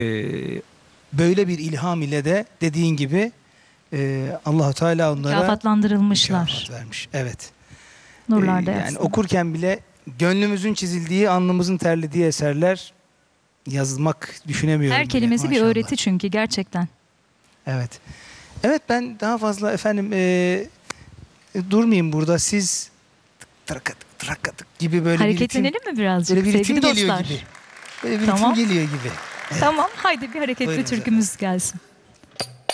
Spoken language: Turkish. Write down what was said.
Böyle bir ilham ile de dediğin gibi Allah-u Teala onlara mükafatlandırılmışlar. mükafat vermiş. Evet. Nurlarda Yani yatsın. okurken bile gönlümüzün çizildiği, alnımızın terlediği eserler yazmak düşünemiyorum Her bile, kelimesi bir maşallah. öğreti çünkü gerçekten. Evet. Evet, ben daha fazla efendim durmayayım burada. Siz tırakatık tırakatık gibi böyle bir ritim, Hareketlenelim mi birazcık böyle bir ritim sevgili geliyor dostlar? gibi. Böyle bir Tamam. ritim geliyor gibi. Evet. Tamam, haydi bir hareketli Buyurunuz türkümüz gelsin.